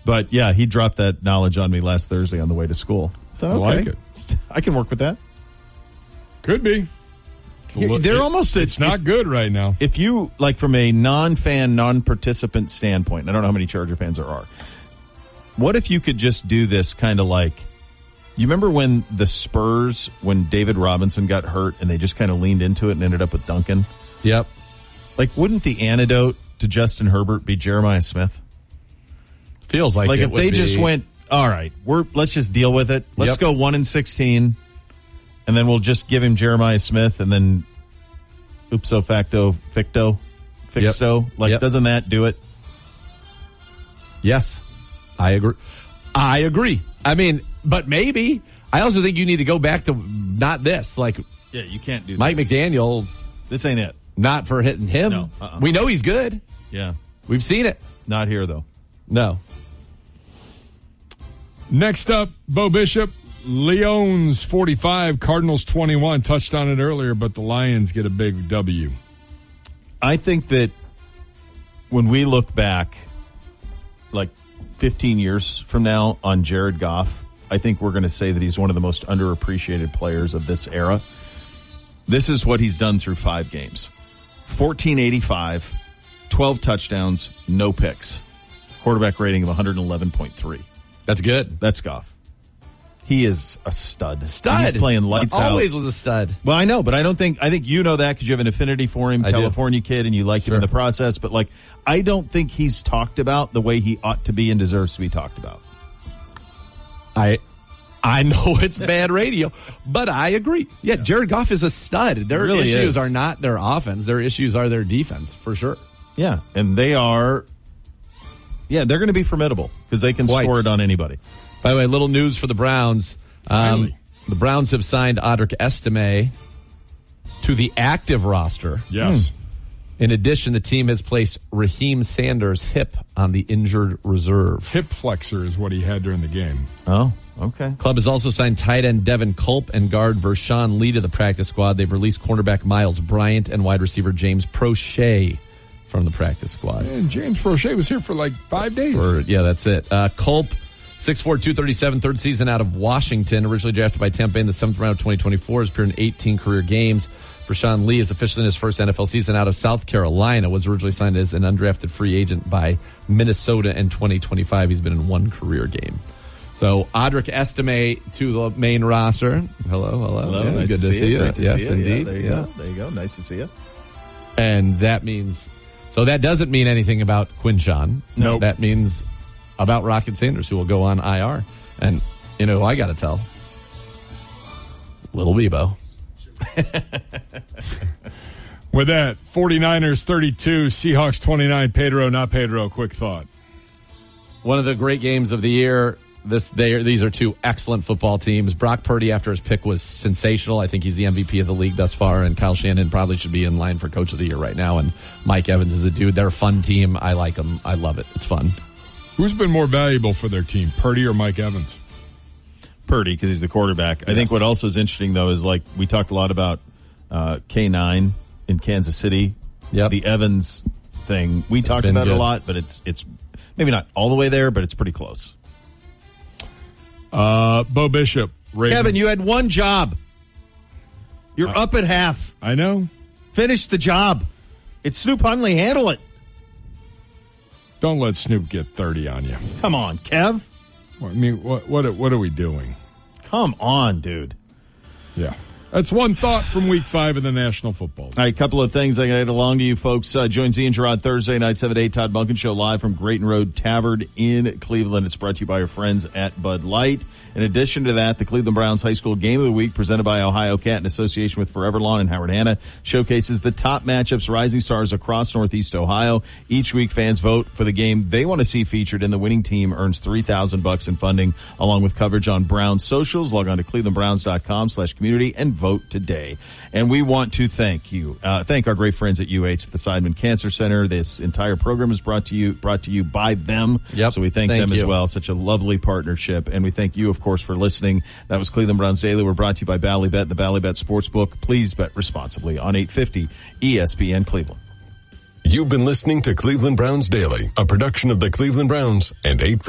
But, yeah, he dropped that knowledge on me last Thursday on the way to school. So, okay. I like it. I can work with that. Could be. It's not good right now. If you, like, from a non-fan, non-participant standpoint, I don't know how many Charger fans there are, what if you could just do this kind of like, you remember when the Spurs, when David Robinson got hurt and they just kind of leaned into it and ended up with Duncan? Yep. Like, wouldn't the antidote to Justin Herbert be Jeremiah Smith? Feels like it if they just went, all right, let's just deal with it. Let's go 1-16, and then we'll just give him Jeremiah Smith, and then ipso facto, ficto. Doesn't that do it? Yes, I agree. I mean, but maybe. I also think you need to go back to not this. Like, yeah, you can't do Mike this. McDaniel. This ain't it. Not for hitting him. No, We know he's good. Yeah. We've seen it. Not here, though. No. Next up, Bo Bishop. Leons 45, Cardinals 21. Touched on it earlier, but the Lions get a big W. I think that when we look back, like 15 years from now, on Jared Goff, I think we're going to say that he's one of the most underappreciated players of this era. This is what he's done through 5 games. 1485, 12 touchdowns, no picks. Quarterback rating of 111.3. That's good. That's Goff. He is a stud. He's Stud. playing lights out. Always was a stud. Well, I know, but I think you know that because you have an affinity for him, California kid, and you liked him in the process. But, like, I don't think he's talked about the way he ought to be and deserves to be talked about. I know it's bad radio, but I agree. Yeah, Jared Goff is a stud. Their really issues are not their offense. Their issues are their defense, for sure. Yeah, and they are... Yeah, they're going to be formidable because they can score it on anybody. By the way, little news for the Browns. The Browns have signed Audric Estime to the active roster. Yes. In addition, the team has placed Raheem Sanders' hip on the injured reserve. Hip flexor is what he had during the game. Oh, okay. Club has also signed tight end Devin Culp and guard Vershawn Lee to the practice squad. They've released cornerback Miles Bryant and wide receiver James Prochet from the practice squad. And James Prochet was here for like 5 days. That's it. Culp, 6'4", 237, third season out of Washington, originally drafted by Tampa Bay in the 7th round of 2024, has appeared in 18 career games. Vershawn Lee is officially in his first NFL season out of South Carolina, was originally signed as an undrafted free agent by Minnesota in 2025. He's been in 1 career game. So Audric Estime to the main roster. Hello. Yeah, nice good to see you. Great to yes, see you. indeed. Yeah, there you go. Nice to see you. And that means, so that doesn't mean anything about Quinshawn. Nope. That means about Rocket Sanders, who will go on IR. And, you know, I got to tell. Little Bebo. With that, 49ers 32, Seahawks 29. Pedro, not Pedro. Quick thought. One of the great games of the year. These are 2 excellent football teams. Brock Purdy, after his pick, was sensational. I think he's the MVP of the league thus far, and Kyle Shanahan probably should be in line for Coach of the Year right now. And Mike Evans is a dude. They're a fun team. I like them. I love it. It's fun. Who's been more valuable for their team, Purdy or Mike Evans? Purdy, because he's the quarterback. Yes. I think what also is interesting, though, is like we talked a lot about K9 in Kansas City. Yep. The Evans thing. We talked about it a lot, but it's maybe not all the way there, but it's pretty close. Bo Bishop. Ravens. Kevin, you had 1 job. You're up at half. I know. Finish the job. It's Snoop Hundley. Handle it. Don't let Snoop get 30 on you. Come on, Kev. I mean, what are we doing? Come on, dude. Yeah. That's one thought from Week 5 of the National Football League. All right, a couple of things I got to get along to you folks. Join Z and Gerard Thursday night, 7 to 8, Todd Bunkin Show live from Grayton Road Tavern in Cleveland. It's brought to you by our friends at Bud Light. In addition to that, the Cleveland Browns High School Game of the Week, presented by Ohio Cat in association with Forever Lawn and Howard Hanna, showcases the top matchups, rising stars across Northeast Ohio. Each week, fans vote for the game they want to see featured, and the winning team earns $3,000 in funding, along with coverage on Browns socials. Log on to clevelandbrowns.com/community and vote today. And we want to thank our great friends at UH at the Seidman Cancer Center. This entire program is brought to you by them. Yep. So we thank them as well. Such a lovely partnership. And we thank you, of course, for listening. That was Cleveland Browns Daily. We're brought to you by Ballybet, the Ballybet Sportsbook. Please bet responsibly on 850 ESPN Cleveland. You've been listening to Cleveland Browns Daily, a production of the Cleveland Browns and 850